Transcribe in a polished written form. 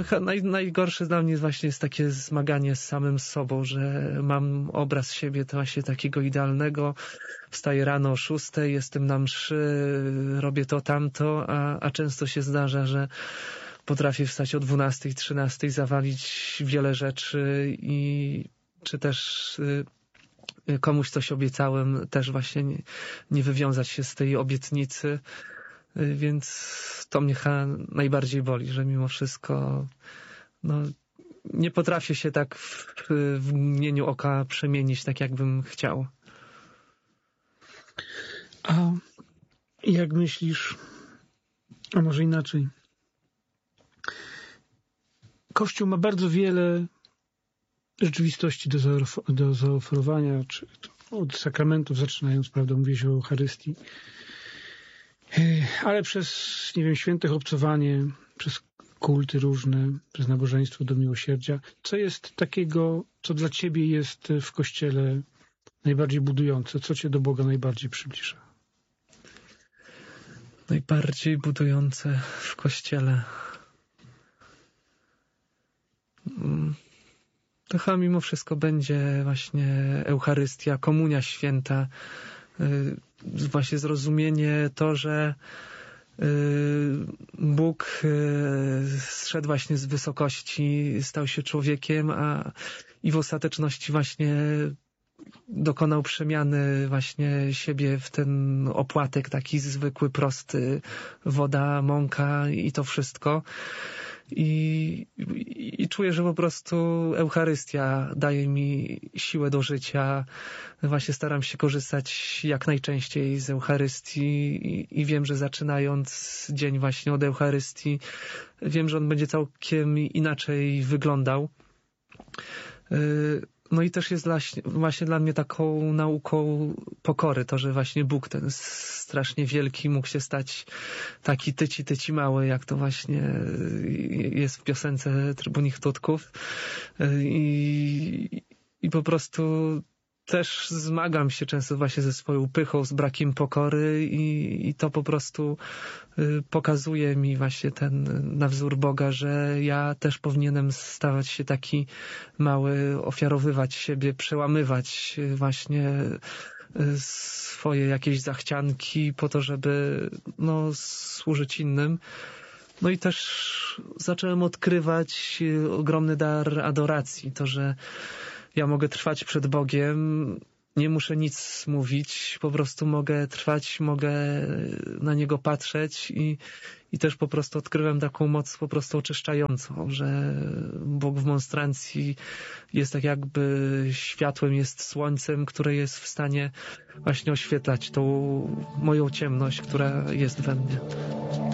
Najgorsze dla mnie właśnie jest takie zmaganie z samym sobą, że mam obraz siebie to właśnie takiego idealnego. Wstaję rano o 6:00, jestem na mszy, robię to, tamto, a często się zdarza, że potrafię wstać o 12:00, 13:00, zawalić wiele rzeczy i czy też komuś coś obiecałem, też właśnie nie wywiązać się z tej obietnicy. Więc to mnie najbardziej boli, że mimo wszystko nie potrafię się tak w mgnieniu oka przemienić, tak jakbym chciał. A jak myślisz, a może inaczej, Kościół ma bardzo wiele rzeczywistości do zaoferowania, czy od sakramentów zaczynając, prawda, mówisz o Eucharystii, ale przez, nie wiem, święte obcowanie, przez kulty różne, przez nabożeństwo do miłosierdzia. Co jest takiego, co dla ciebie jest w Kościele najbardziej budujące? Co cię do Boga najbardziej przybliża? Najbardziej budujące w Kościele. To chyba mimo wszystko będzie właśnie Eucharystia, Komunia Święta, właśnie zrozumienie to, że Bóg zszedł właśnie z wysokości, stał się człowiekiem, i w ostateczności właśnie dokonał przemiany właśnie siebie w ten opłatek taki zwykły, prosty, woda, mąka i to wszystko. I czuję, że po prostu Eucharystia daje mi siłę do życia. Właśnie staram się korzystać jak najczęściej z Eucharystii i wiem, że zaczynając dzień właśnie od Eucharystii, wiem, że on będzie całkiem inaczej wyglądał. No i też jest właśnie dla mnie taką nauką pokory, to, że właśnie Bóg ten strasznie wielki mógł się stać taki tyci mały, jak to właśnie jest w piosence Trybunich Tutków. I po prostu też zmagam się często właśnie ze swoją pychą, z brakiem pokory i to po prostu pokazuje mi właśnie na wzór Boga, że ja też powinienem stawać się taki mały, ofiarowywać siebie, przełamywać właśnie swoje jakieś zachcianki po to, żeby służyć innym. No i też zacząłem odkrywać ogromny dar adoracji, to, że ja mogę trwać przed Bogiem, nie muszę nic mówić, po prostu mogę trwać, mogę na Niego patrzeć i też po prostu odkrywam taką moc po prostu oczyszczającą, że Bóg w monstrancji jest tak jakby światłem, jest słońcem, które jest w stanie właśnie oświetlać tą moją ciemność, która jest we mnie.